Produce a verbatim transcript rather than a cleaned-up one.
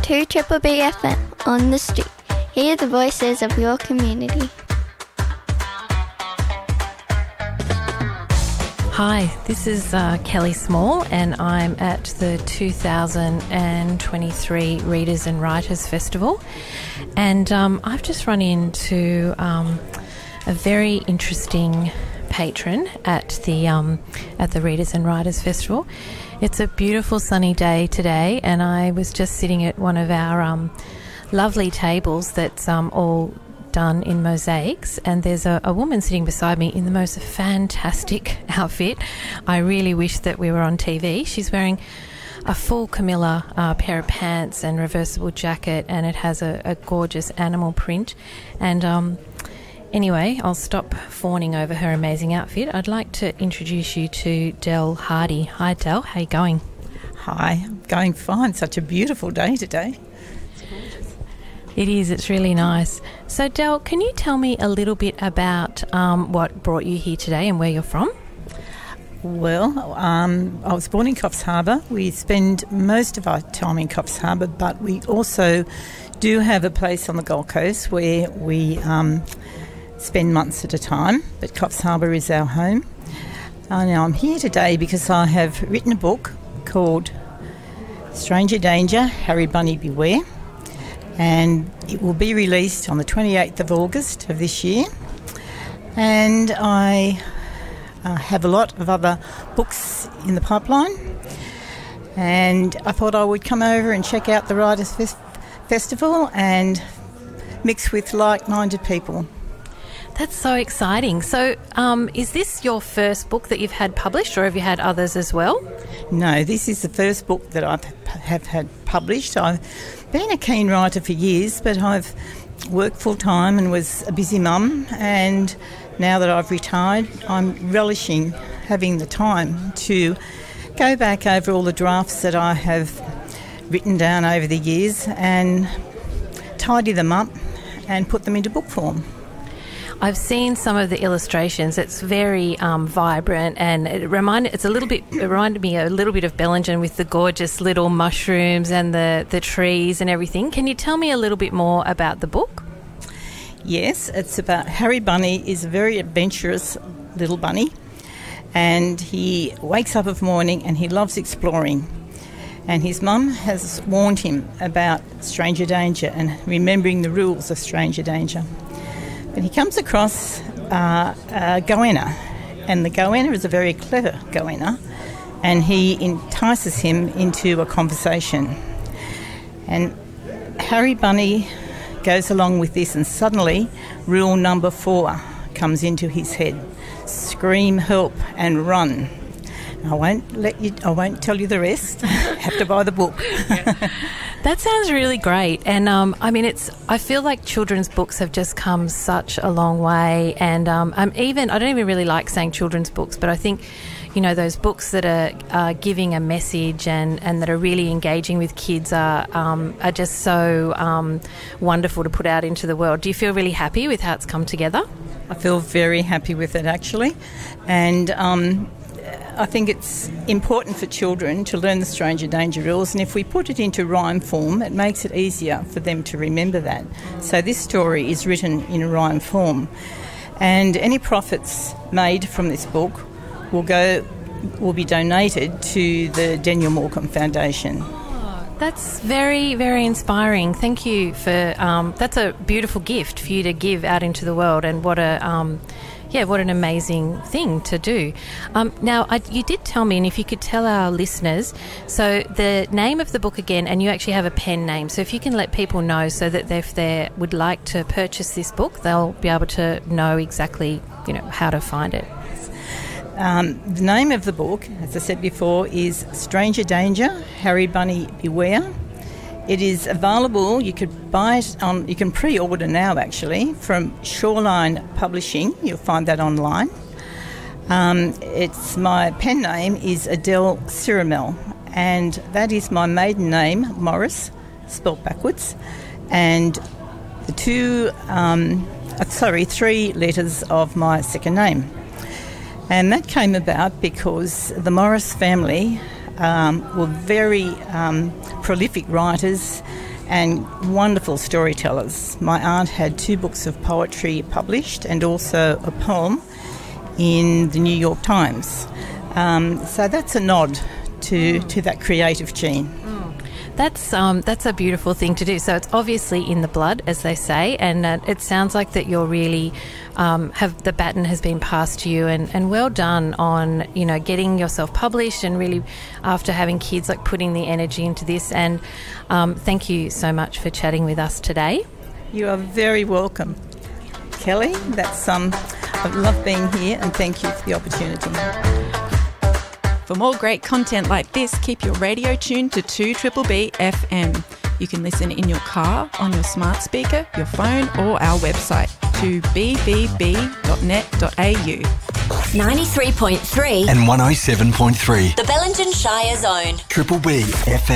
to Triple B F M on the street. Hear the voices of your community. Hi, this is uh, Kelly Small, and I'm at the two thousand twenty-three Readers and Writers Festival. And um, I've just run into um, a very interesting patron at the um, at the Readers and Writers Festival. It's a beautiful sunny day today, and I was just sitting at one of our um, lovely tables that's um, all done in mosaics, and there's a, a woman sitting beside me in the most fantastic outfit. I really wish that we were on T V. She's wearing a full Camilla uh, pair of pants and reversible jacket, and it has a, a gorgeous animal print. And um, anyway, I'll stop fawning over her amazing outfit. I'd like to introduce you to Del Hardy. Hi Del, how you going? Hi, I'm going fine. Such a beautiful day today. It is, it's really nice. So Del, can you tell me a little bit about um, what brought you here today and where you're from? Well, um, I was born in Coffs Harbour. We spend most of our time in Coffs Harbour, but we also do have a place on the Gold Coast where we um, spend months at a time, but Coffs Harbour is our home. Uh, now I'm here today because I have written a book called Stranger Danger, Harry Bunny Beware, and it will be released on the twenty-eighth of August of this year. And I uh, have a lot of other books in the pipeline, and I thought I would come over and check out the Writers Fest- Festival and mix with like-minded people. That's so exciting. So um, is this your first book that you've had published, or have you had others as well? No, this is the first book that I have had published. I've been a keen writer for years, but I've worked full-time and was a busy mum, and now that I've retired, I'm relishing having the time to go back over all the drafts that I have written down over the years and tidy them up and put them into book form. I've seen some of the illustrations. It's very um, vibrant, and it reminded it's a little bit it reminded me a little bit of Bellingen with the gorgeous little mushrooms and the, the trees and everything. Can you tell me a little bit more about the book? Yes, it's about Harry Bunny is a very adventurous little bunny, and he wakes up of morning and he loves exploring. And his mum has warned him about stranger danger and remembering the rules of stranger danger. But he comes across uh, a goanna, and the goanna is a very clever goanna, and he entices him into a conversation. And Harry Bunny goes along with this, and suddenly rule number four comes into his head: scream, help, and run. I won't let you. I won't tell you the rest. Have to buy the book. That sounds really great, and um, I mean, it's. I feel like children's books have just come such a long way, and um, I'm even. I don't even really like saying children's books, but I think, you know, those books that are uh, giving a message and, and that are really engaging with kids are um, are just so um, wonderful to put out into the world. Do you feel really happy with how it's come together? I feel very happy with it, actually, and. Um, I think it's important for children to learn the stranger danger rules, and if we put it into rhyme form, it makes it easier for them to remember that. So this story is written in a rhyme form, and any profits made from this book will go will be donated to the Daniel Morecambe Foundation. That's very, very inspiring. Thank you for um, that's a beautiful gift for you to give out into the world, and what a um, yeah, what an amazing thing to do. Um, now, I, you did tell me, and if you could tell our listeners, so the name of the book again, and you actually have a pen name, so if you can let people know so that if they would like to purchase this book, they'll be able to know exactly, you know, how to find it. Um, the name of the book, as I said before, is Stranger Danger, Harry Bunny Beware. It is available, you could buy it on, you can pre-order now actually, from Shoreline Publishing. You'll find that online. Um, it's my pen name is Adele Ciramel, and that is my maiden name, Morris, spelled backwards, and the two, um, uh, sorry, three letters of my second name. And that came about because the Morris family um, were very um, prolific writers, and wonderful storytellers. My aunt had two books of poetry published and also a poem in the New York Times. Um, so that's a nod to, to that creative gene. That's um, that's a beautiful thing to do. So it's obviously in the blood, as they say, and uh, it sounds like that you're really um, have the baton has been passed to you, and, and well done on you know getting yourself published and really after having kids, like putting the energy into this. And um, thank you so much for chatting with us today. You are very welcome, Kelly. That's um, I love being here, and thank you for the opportunity. For more great content like this, keep your radio tuned to two B B B F M. You can listen in your car, on your smart speaker, your phone, or our website, two b b b dot net dot a u. ninety-three point three and one oh seven point three. The Bellingen Shire Zone. Triple B F M.